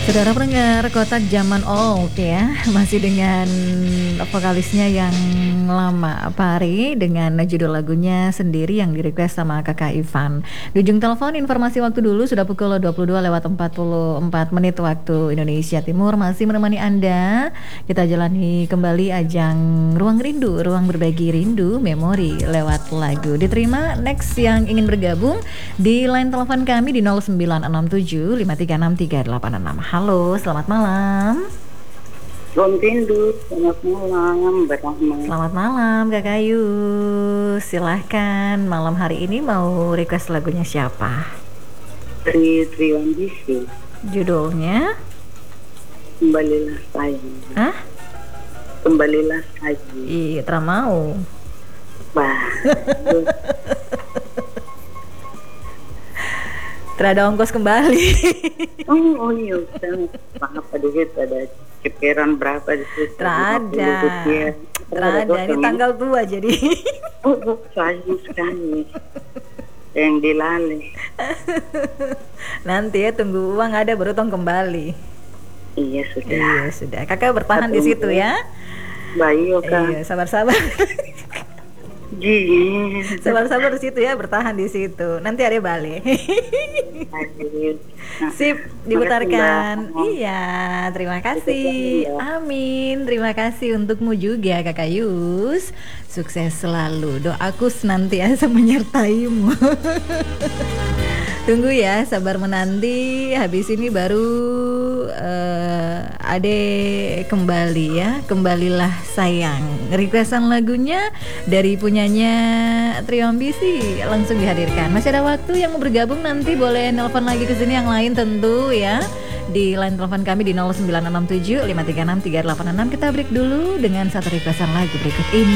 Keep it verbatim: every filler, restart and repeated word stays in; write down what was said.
Saudara pendengar Kotak Zaman Old ya, masih dengan vokalisnya yang lama, Pari, dengan judul lagunya Sendiri yang di-request sama Kakak Ivan. Di ujung telepon informasi waktu dulu sudah pukul dua puluh dua lewat empat puluh empat menit waktu Indonesia Timur, masih menemani Anda. Kita jalani kembali ajang Ruang Rindu, Ruang Berbagi Rindu, Memori lewat lagu. Diterima next yang ingin bergabung di line telepon kami di nol sembilan enam tujuh lima tiga enam tiga delapan enam. Halo, selamat malam. Ruang Rindu, selamat malam, Berahma. Selamat malam, Kak Ayu. Silahkan, malam hari ini mau request lagunya siapa? Tri Triwandisi. Judulnya? Kembalilah sayang. Hah? Kembalilah sayang. Iya, Tra mau. Bah. Terada ongkos kembali. oh, oh iya, apa di situ ada ceperan berapa di situ? Terada. Terada, ini tanggal dua jadi. oh, oh, sayang sekali. Yang dilalih. Nanti ya tunggu uang ada baru tong kembali. Iya sudah. Iya sudah. Kakak bertahan Satu di situ ya. Baik, Kak. Iya, sabar-sabar. Sabar-sabar di situ ya, bertahan di situ. Nanti ada balik. Sip, diputarkan. Iya, terima kasih. Amin. Terima kasih untukmu juga Kakak Yus. Sukses selalu. Doaku senantiasa menyertaimu. Tunggu ya, sabar menanti. Habis ini baru uh, Ade kembali ya. Kembalilah sayang. Requestan lagunya dari punyanya Triambisi langsung dihadirkan. Masih ada waktu yang mau bergabung, nanti boleh nelpon lagi ke sini yang lain tentu ya. Di line telepon kami di nol sembilan enam tujuh lima tiga enam tiga delapan enam. Kita break dulu dengan satu requestan lagu berikut ini.